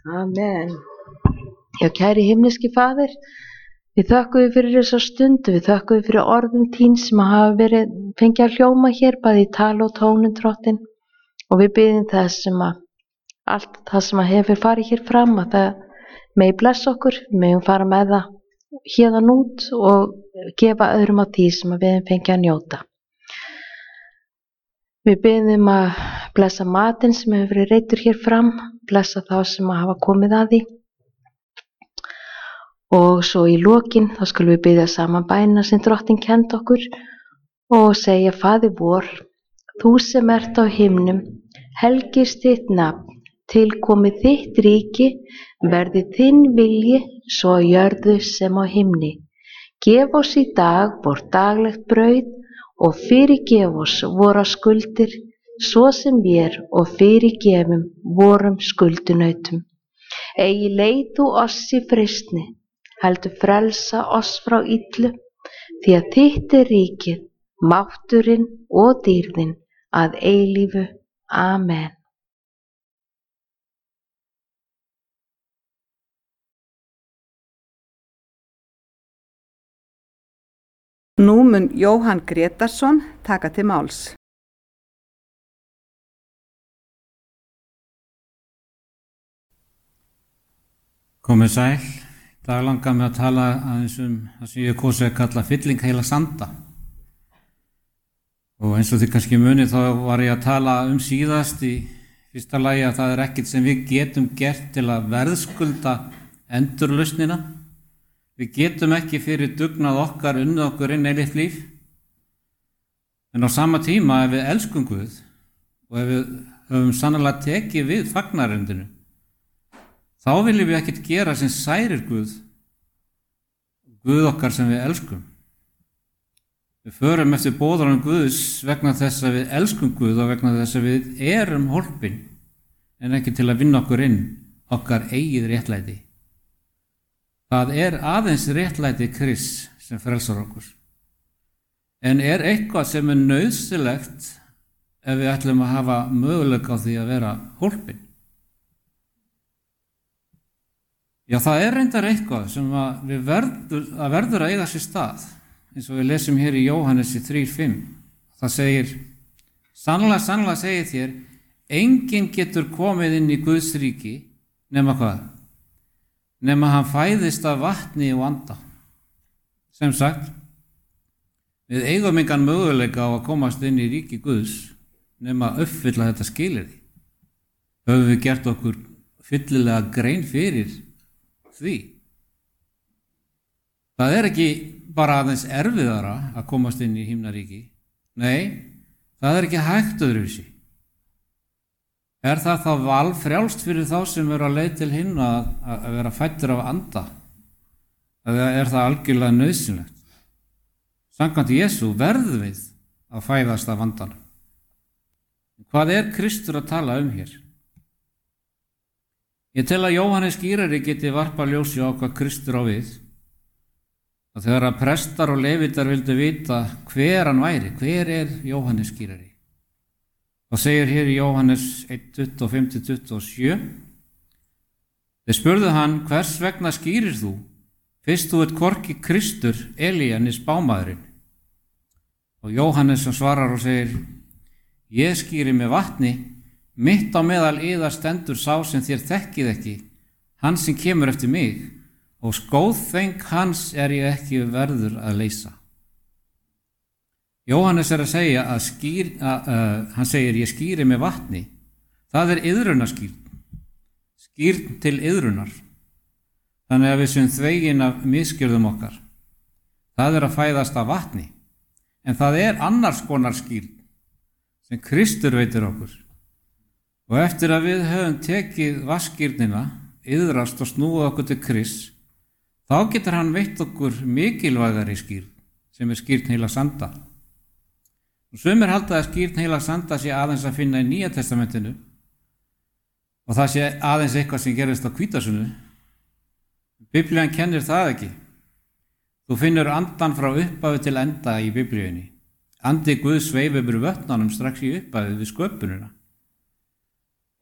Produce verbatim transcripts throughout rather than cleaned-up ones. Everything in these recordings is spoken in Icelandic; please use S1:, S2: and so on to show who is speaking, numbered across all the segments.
S1: Amen. Já, kæri himneski Faðir, við þökkum við fyrir þessa stundu, við þökkum við fyrir orðin þín sem hafa verið fengið að hljóma hér, bæði í tali og tónum drottin, og við biðjum þess sem að allt það sem að hefur farið hér fram, að það megi blessa okkur, við megum fara með það hérðan út og gefa öðrum á því sem að við hefum fengið að njóta. Við biðjum að blessa matinn sem hefur verið reiddur hér fram, blessa þá sem að hafa komið að því. Og svo í lokin þá skulum við biðja saman bænina sem drottin kenndi okkur og segja: Faðir vor, þú sem ert á himnum, helgist þitt nafn, tilkomi þitt ríki, verði þinn vilji svo á jörðu sem á himni. Gef oss í dag vort daglegt brauð og fyrirgef oss vora skuldir, svo sem vér og fyrirgefum vorum skuldunautum. Eigi leið þú oss í freistni, heldur frelsa oss frá illu, því að þitt er ríkið, mátturinn og dýrðin að eilífu. Amen.
S2: Nú mun Jóhann Grétarsson taka til máls.
S3: Komið sæl. Í dag langar mig að tala aðeins um það sem ég kosið að kalla fylling heila sanda. Og eins og þið kannski munið þá var ég að tala um síðast í fyrsta lagi að það er ekkert sem við getum gert til að verðskulda endurlausnina. Við getum ekki fyrir dugnað okkar unnið okkur inn eilíft líf. En á sama tíma ef við elskum Guð og ef við höfum sannarlega tekið við fagnarendinu, þá viljum við ekkert gera sem særir Guð, Guð okkar sem við elskum. Við förum eftir boðorðum Guðs vegna þess að við elskum Guð og vegna þess að við erum hólpin, en ekki til að vinna okkur inn okkar eigið réttlæti. Það er aðeins réttlæti Krists sem frelsar okkur. En er eitthvað sem er nauðsynlegt ef við ætlum að hafa möguleika á því að vera hólpin? Já, það er reyndar eitthvað sem að við verður að, verður að eiga sér stað, eins og við lesum hér í Jóhannesi þrjú fimm. Það segir: Sannlega, sannlega segið þér, enginn getur komið inn í Guðs ríki nema hvað? Nema hann fæðist af vatni og anda. Sem sagt, við eigum engan möguleika á að komast inn í ríki Guðs nema uppfylla þetta skilyrði. Höfum við gert okkur fyllilega grein fyrir því? Það er ekki bara aðeins erfiðara að komast inn í himnaríki. Nei, það er ekki hægt öðruvísi. Er það þá valfrjálst fyrir þá sem eru að leið til himna að, að vera fæddir af anda? Eða er það algjörlega nauðsynlegt? Samkvæmt Jesú verðum við að fæðast af andanum. Hvað er Kristur að tala um hér? Ég tel að Jóhannes skírari geti varpað ljósi á hvað Kristur á við. Og þegar að prestar og levítar vildu vita hver hann væri, hver er Jóhannes skírari? Og segir hér í Jóhannes eitt tuttugu og fimm til tuttugu og sjö: Þeir spurðu hann: Hvers vegna skýrir þú? Fyrst þú ert hvorki Kristur, Elía né spámaðurinn. Og Jóhannes svarar og segir: Ég skýri með vatni, mitt á meðal yðar stendur sá sem þér þekkið ekki, hann sem kemur eftir mig, og skóðfeng hans er ég ekki verður að leysa. Jóhannes er að segja að skýr, að, uh, hann segir: Ég skýri með vatni. Það er iðrunarskýrn, skýrn til iðrunar. Þannig að við sem þvegin af misgjörðum okkar. Það er að fæðast af vatni. En það er annars konar skýrn sem Kristur veitir okkur. Og eftir að við höfum tekið vatnsskýrnina, iðrast og snúið okkur til Krists, þá getur hann veitt okkur mikilvægari skýrn sem er skýrn heila sanda. Og sumir halda að skýrn heila sanda sé aðeins að finna í Nýja testamentinu og það sé aðeins eitthvað sem gerist á hvítasunnu. Biblían kennir það ekki. Þú finnur andan frá upphafi til enda í Biblíunni. Andi Guðs sveif yfir vötnunum strax í upphafi við sköpunina.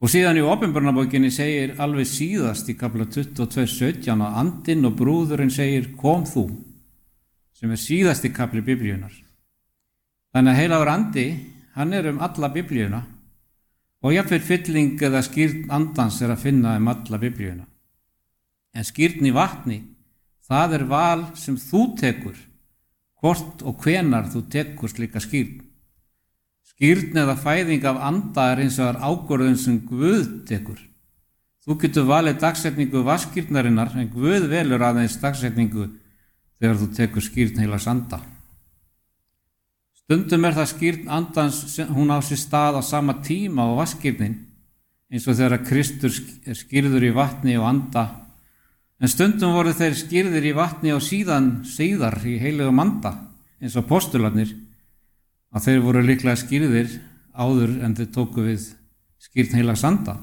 S3: Og síðan í Opinberunarbókinni segir alveg síðast í kafla tuttugu og tvö sautján að andinn og brúðurinn segir kom þú, sem er síðasti kafli Biblíunar. Þannig að heilagur andi, hann er um alla Biblíuna og jafnvel fylling eða skýrn andans er að finna um alla Biblíuna. En skýrn í vatni, það er val sem þú tekur, hvort og hvenar þú tekur slíka skýrn. Skýrn eða fæðing af anda er eins og er ákvörðun sem Guð tekur. Þú getur valið dagsetningu vatnsskýrnarinnar en Guð velur aðeins dagsetningu þegar þú tekur skýrn heilags anda. Stundum er það skýrn andans, hún á sér stað á sama tíma og vatnsskýrnin, eins og þegar Kristur er skýrður í vatni og anda, en stundum voru þeir skýrðir í vatni og síðan síðar í heilugum anda, eins og postularnir, að þeir voru líklega skýrðir áður en þeir tóku við skýrn heilags anda.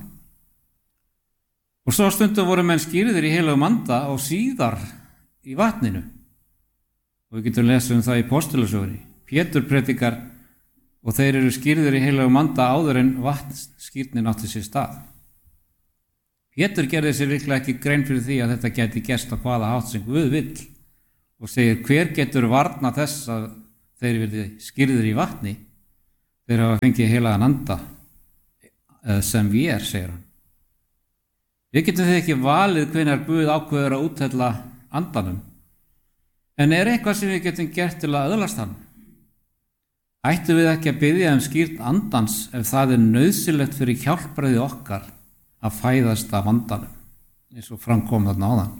S3: Og svo stundum voru menn skýrðir í heilugum anda og síðar í vatninu. Og við getum lesið um það í postulasögunni. Pétur predikar og þeir eru skýrðir í heilugum anda áður en vatnsskýrnin átti sér stað. Pétur gerði sér líklega ekki grein fyrir því að þetta gæti gerst á hvaða hátt sem Guð vill og segir hver getur varna þess að þeir verði skýrðir í vatni, þeir hafa fengið heilagan anda sem við er, segir hann. Við getum því ekki valið hvenær Guð ákveður að úthella andanum, en er eitthvað sem við getum gert til að öðlast hann? Ættum við ekki að biðja um skýrn andans ef það er nauðsynlegt fyrir hjálpræði okkar að fæðast af andanum, eins og framkom þarna áðan.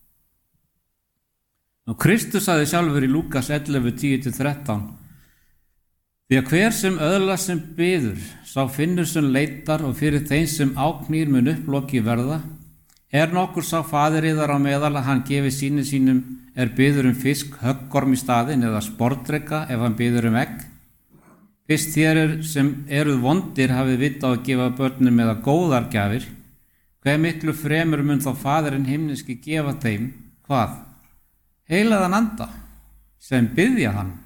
S3: Nú Kristus sagði sjálfur í Lúkas ellefu tíu til þrettán: Því að hver sem öðlast sem biður, sá finnur sem leitar og fyrir þeim sem áknýr mun upploki verða. Er nokkur sá faðir yðar á meðal að hann gefi síni sínum er biður um fisk höggorm í staðinn eða sportdreka ef hann biður um egg? Fyrst þér sem eruð vondir hafið vita á að gefa börnum eða góðar gjafir, hve miklu fremur mun þá faðirinn himneski gefa þeim, hvað? Heilagan anda, sem biðja hann.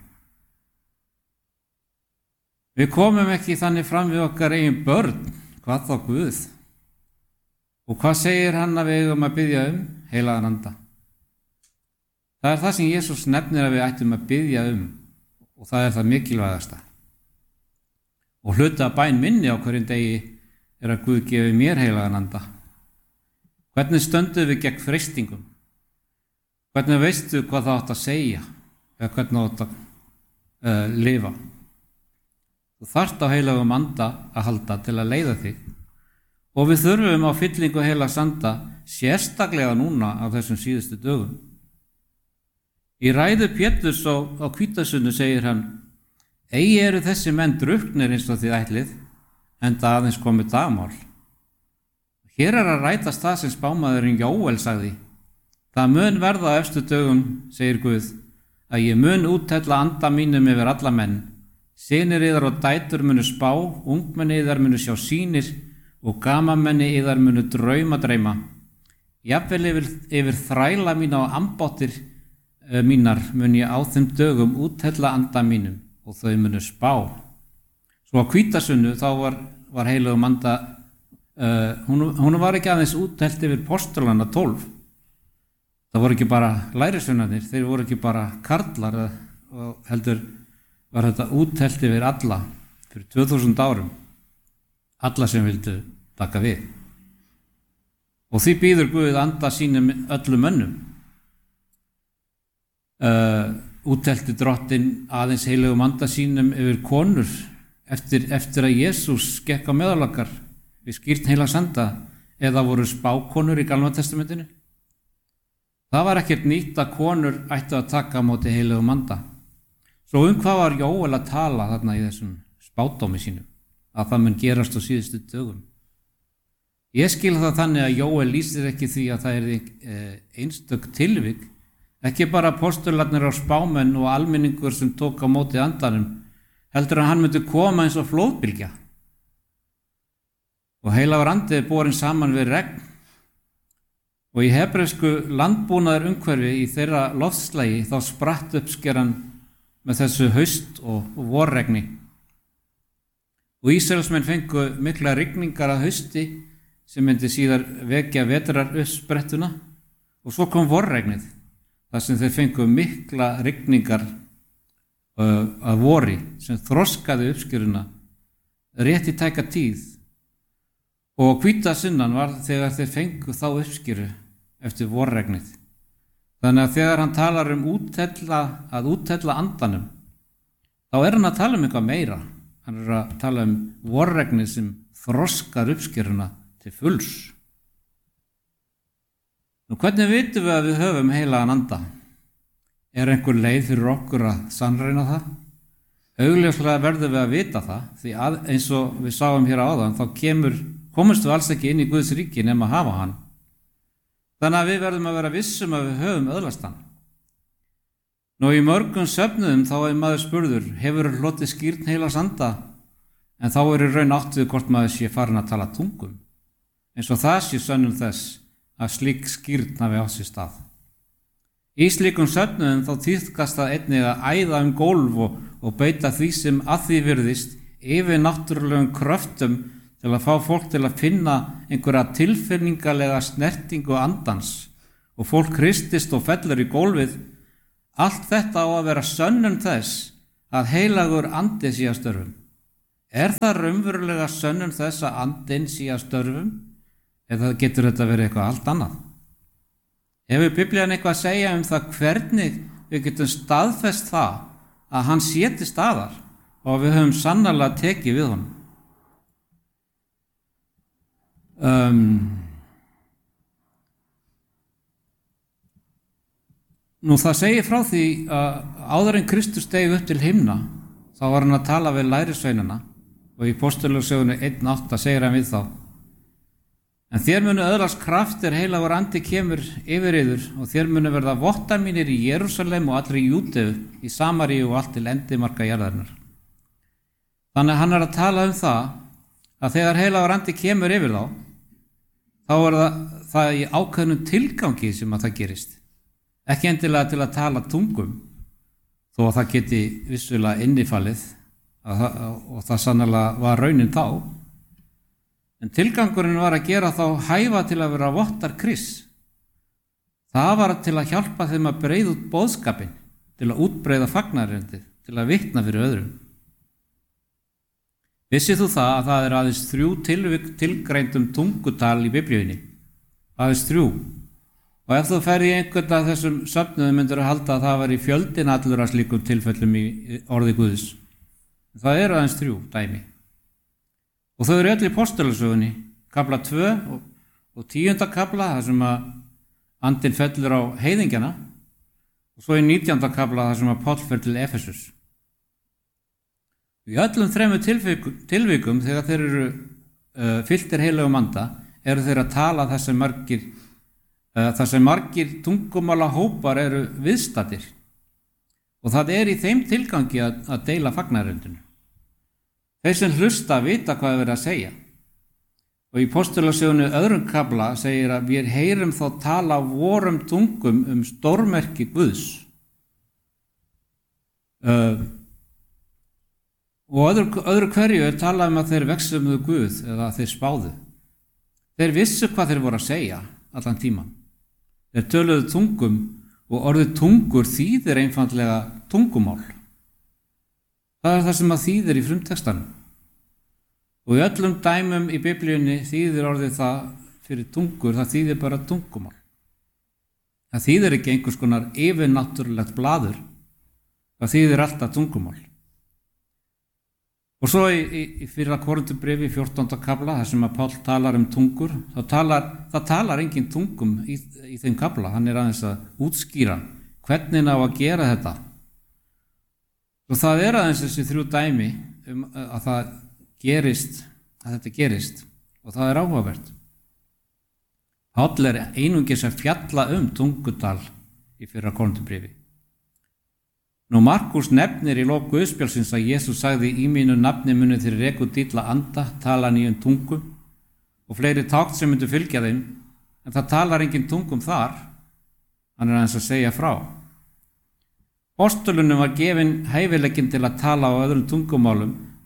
S3: Við komum ekki þannig fram við okkar eigin börn, hvað þá Guð? Og hvað segir hann að við eigum að biðja um? Heilagan anda. Það er það sem Jesús nefnir að við ættum að biðja um og það er það mikilvægasta. Og hluta bæn minni á hverjum degi er að Guð gefi mér heilagan anda. Hvernig stöndum við gegn freistingum? Hvernig veistu hvað það átt að segja eða hvernig það átt að uh, lifa? Þú þarft á heilagum anda að halda til að leiða þig og við þurfum á fyllingu heilags anda sérstaklega núna á þessum síðustu dögum. Í ræðu Péturs á, á Hvítasunnu segir hann: Eigi eru þessi menn drukknir eins og þið ætlið, enda aðeins komið dagmál. Hér er að rætast það sem spámaðurinn Jóel sagði: Það mun verða á efstu dögum, segir Guð, að ég mun úthella anda mínum yfir alla menn. Synir yðar og dætur munu spá, ungmenni yðar munu sjá sýnir og gamamenni yðar munu drauma dreyma. Jafnvel yfir, yfir þræla mína og ambáttir uh, mínar mun ég á þeim dögum úthella anda mínum og þau munu spá. Svo á Hvítasunnu þá var, var heilagum anda, uh, hún, hún var ekki aðeins úthellt yfir postulana tólf. Það voru ekki bara lærisveinarnir, þeir voru ekki bara karlar, og heldur var þetta úthellt yfir alla fyrir tvö þúsund árum, alla sem vildu taka við. Og því býður Guð anda sínum öllum mönnum. Uh, úthelti drottinn aðeins heilagum anda sínum yfir konur eftir, eftir að Jesús gekk á meðal okkar við skýrn heilags anda, eða voru spákonur í Gamla testamentinu. Það var ekkert nýtt að konur ættu að taka á móti heilagum anda. Svo um hvað var Jóel að tala þarna í þessum spádómi sínum, að það mun gerast á síðustu dögum? Ég skil það þannig að Jóel lýsir ekki því að það er einstök tilvik, ekki bara postularnir á spámenn og almenningur sem tók á móti andanum, heldur að hann myndi koma eins og flóðbylgja. Og heilagur andi er borin saman við regn. Og í hebresku landbúnaðar umhverfi í þeirra loftslagi þá spratt uppskeran með þessu haust og vorregni. og Ísraelsmenn fengu mikla rigningar að hausti sem myndi síðar vekja vetraruppsprettuna og svo kom vorregnið þar sem þeir fengu mikla rigningar uh, að vori sem þroskaði uppskjöruna rétt í tæka tíð og hvíta sunnan var þegar þeir fengu þá uppskjöru eftir vorregnið. Þannig að þegar hann talar um úthella, að úthella andanum, þá er hann að tala um eitthvað meira. Hann er að tala um vorregnið sem þroskar uppskjöruna til fulls. Nú, hvernig vitum við að við höfum heilagan anda? Er einhver leið fyrir okkur að sannreina það? Augljóslega verðum við að vita það, því að eins og við sáum hér áðan, þá kemur, komumst við alls ekki inn í Guðs ríki nema að hafa hann. Þannig að við verðum að vera vissum að við höfum öðlast hann. Nú í mörgum söfnuðum þá er maður spurður, hefur hlotið skýrn heilags anda? En þá er í raun átt við hvort maður sé farin að tala tungum. Eins og það sé sönnum þess að slík skýrn hafi átt sér stað. Í slíkum söfnuðum þá tíðkast það einnig að æða um gólf og, og beita því sem að því virðist yfir náttúrulegum kröftum til að fá fólk til að finna einhverja tilfinningalega snertingu andans og fólk hristist og fellur í gólfið. Allt þetta á að vera sönnun þess að heilagur andi sé að störfum. Er það raunverulega sönnun þess að andinn sé að störfum eða getur þetta verið eitthvað allt annað? Hefur Biblían eitthvað að segja um það hvernig við getum staðfest það að hann sé til staðar og við höfum sannarlega tekið við honum? Um, nú það segir frá því að áður en Kristus steig upp til himna þá var hann að tala við lærisveinana og í Póstulagssögunni einn átta segir hann við þá: en þér munu öðlast kraft er heilagur andi kemur yfir yður og þér munu verða vottar mínir í Jerúsalem og allri Júdeu, í Samaríu og allt til endimarka jarðarinnar. Þannig að hann er að tala um það að þegar heilagur andi kemur yfir þá þá er það, það í ákveðnum tilgangi sem að það gerist. Ekki endilega til að tala tungum, þó að það geti vissulega innifallið að það, og það sannarlega var raunin þá. En tilgangurinn var að gera þá hæfa til að vera vottar Krists. Það var til að hjálpa þeim að breiða út boðskapinn, til að útbreiða fagnaðarerindið, til að vitna fyrir öðrum. Vissið þú það að það er aðeins þrjú tilvik tilgreindum tungutal í Biblíunni? Aðeins þrjú. Og ef þú ferð í einhvern af þessum söfnuðum myndir að halda að það var í fjöldin allur að slíkum tilfellum í orði Guðs. Það eru aðeins þrjú dæmi. Og þau eru öll í Póstulagssögunni, kafla tvö og, og tíunda kafla, þar sem að andinn fellur á heiðingjana, og svo í nítjánda kafla, þar sem að Páll fer til Efesus. Í öllum þremur tilvikum, tilvikum þegar þeir eru uh, fylltir heilagum anda eru þeir að tala þar sem margir, uh, þar sem margir tungumála hópar eru viðstaddir og það er í þeim tilgangi að, að deila fagnaðarerindinu. Þeir sem hlusta vita hvað er verið að segja og í Póstulagssögunni öðrum kafla segir að við heyrum þá tala vorum tungum um stórmerki Guðs. Uh, Og öðru, öðru hverju er talað um að þeir vegsluðu Guð eða að þeir spáðu. Þeir vissu hvað þeir voru að segja allan tíman. Þeir töluðu tungum og orðið tungur þýðir einfaldlega tungumál. Það er það sem að þýðir í frumtextanum. Og í öllum dæmum í Biblíunni þýðir orðið það fyrir tungur, það þýðir bara tungumál. Það þýðir ekki einhvers konar yfirnáttúrulegt blaður. Það þýðir alltaf tungumál. Og svo í, í, í fyrra Korinthubréfi fjórtánda kafla, þar sem að Páll talar um tungur, þá talar, það talar engin tungum í, í þeim kafla, hann er aðeins að útskýra hvernig á að gera þetta. Og það er aðeins þessi þrjú dæmi um að það gerist, að þetta gerist, og það er áhugavert. Páll er einungis að fjalla um tungutal í fyrra Korinthubréfi. Nú Markús nefnir í lok Guðspjálsins að Jesús sagði í mínu nafni munu þeir reku dýlla anda, tala nýjum tungum og fleiri tákn sem myndu fylgja þeim, en það talar engin tungum þar, hann er aðeins að segja frá. Postulunum var gefin hæfileikin til að tala á öðrum tungumálum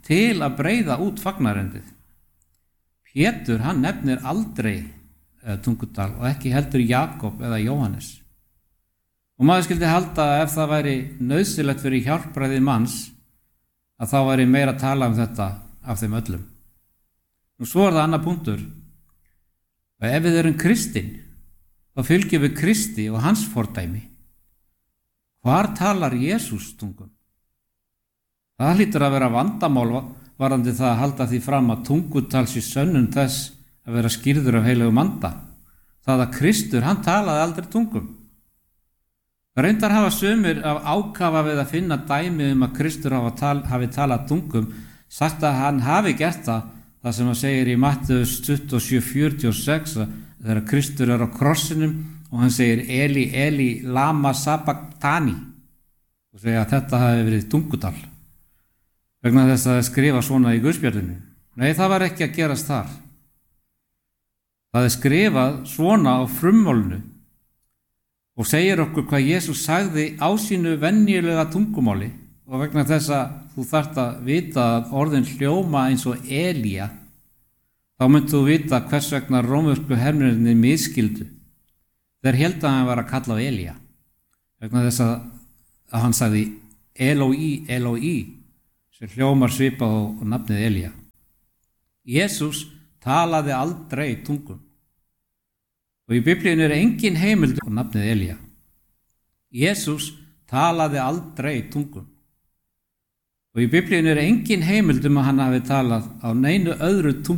S3: til að breiða út fagnarendið. Pétur, hann nefnir aldrei uh, tungudal og ekki heldur Jakob eða Jóhannes. Og maður skildi halda að ef það væri nauðsynlegt fyrir hjálpræði manns að þá væri meira að tala um þetta af þeim öllum. Nú svo er það annar punktur. Og ef við erum kristin, þá fylgjum við Kristi og hans fordæmi. Hvar talar Jesús tungum? Það hlýtur að vera vandamál varðandi það að halda því fram að tungutal sé sönnun þess að vera skýrður af heilögum anda. Það að Kristur, hann talaði aldrei tungum. Reyndar hafa sumir af ákafa við að finna dæmi um að Kristur hafi, tal, hafi talað tungum, sagt að hann hafi gert það, það sem að segir í Mattheus tuttugu og sjö fjörutíu og sex þegar Kristur er á krossinum og hann segir Eli, Eli, lama sabachthani og segja að þetta hafi verið tungudal vegna þess að það skrifa svona í Guðspjallinu. Nei, það var ekki að gerast þar. Það er skrifað svona á frummálinu og segir okkur hvað Jesús sagði á sínu venjulega tungumáli og vegna þess að þú þarft að vita að orðin hljóma eins og Elía, þá myndt þú vita hvers vegna rómversku hermennirnir misskildu. Þeir héldu að hann var að kalla á Elía vegna þess að, að hann sagði Eloi, Eloi, sem hljómar svipað á, á nafnið Elía. Jesús talaði aldrei tungum. Og í Biblíunni er engin heimild á nafnið Elía. Jesús talaði aldrei tungum. Og í Biblíunni er engin heimild um að hann hafi talað á neinu öðru tungum